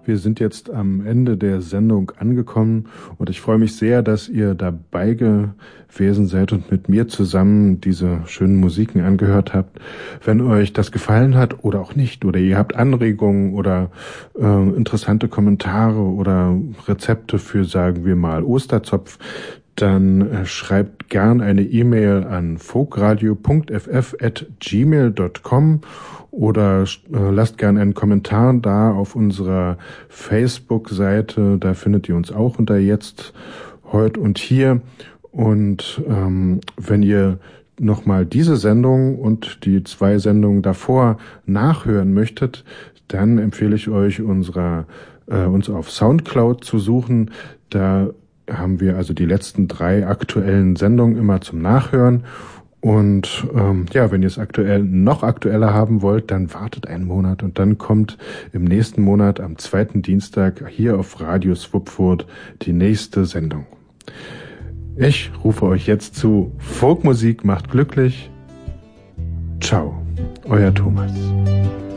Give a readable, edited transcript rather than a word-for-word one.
Wir sind jetzt am Ende der Sendung angekommen und ich freue mich sehr, dass ihr dabei gewesen seid und mit mir zusammen diese schönen Musiken angehört habt. Wenn euch das gefallen hat oder auch nicht, oder ihr habt Anregungen oder interessante Kommentare oder Rezepte für, sagen wir mal, Osterzopf, dann schreibt gern eine E-Mail an folkradio.ff@gmail.com oder lasst gern einen Kommentar da auf unserer Facebook-Seite. Da findet ihr uns auch unter Jetzt, Heut und Hier. Und wenn ihr nochmal diese Sendung und die 2 Sendungen davor nachhören möchtet, dann empfehle ich euch, uns auf Soundcloud zu suchen. Da haben wir also die letzten 3 aktuellen Sendungen immer zum Nachhören. Und wenn ihr es noch aktueller haben wollt, dann wartet einen Monat und dann kommt im nächsten Monat am 2. Dienstag hier auf Radio Swupfurt die nächste Sendung. Ich rufe euch jetzt zu. Folkmusik macht glücklich. Ciao, euer Thomas.